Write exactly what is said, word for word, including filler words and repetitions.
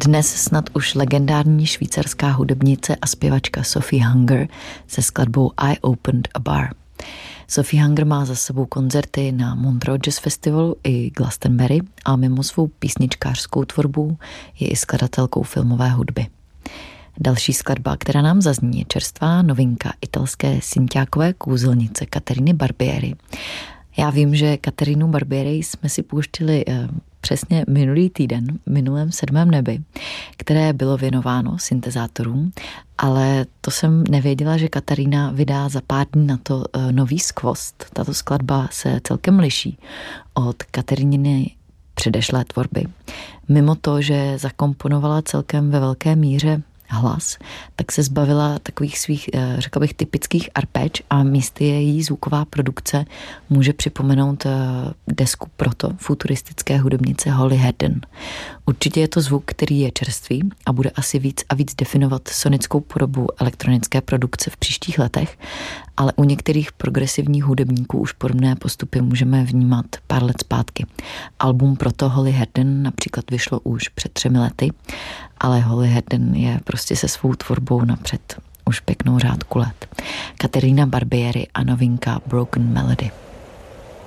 Dnes snad už legendární švýcarská hudebnice a zpěvačka Sophie Hunger se skladbou I Opened a Bar. Sophie Hunger má za sebou koncerty na Montreux Jazz Festivalu i Glastonbury a mimo svou písničkářskou tvorbu je i skladatelkou filmové hudby. Další skladba, která nám zazní, je čerstvá novinka italské synťákové kouzelnice Cateriny Barbieri. Já vím, že Caterinu Barbieri jsme si pouštili eh, přesně minulý týden, minulém sedmém nebi, které bylo věnováno syntezátorům, ale to jsem nevěděla, že Katarina vydá za pár dní na to eh, nový skvost. Tato skladba se celkem liší od Katerininy předešlé tvorby. Mimo to, že zakomponovala celkem ve velké míře hlas, tak se zbavila takových svých, řekla bych, typických arpéč a místy její zvuková produkce může připomenout desku proto futuristické hudebnice Holly Hedden. Určitě je to zvuk, který je čerstvý a bude asi víc a víc definovat sonickou podobu elektronické produkce v příštích letech, ale u některých progresivních hudebníků už podobné postupy můžeme vnímat pár let zpátky. Album proto Holly Hedden například vyšlo už před třemi lety, ale Holly Hedden je prostě se svou tvorbou napřed už pěknou řádku let. Caterina Barbieri a novinka Broken Melody.